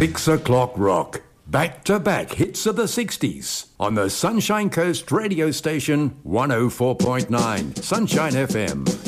6 o'clock rock. Back-to-back hits of the 60s on the Sunshine Coast radio station 104.9 Sunshine FM.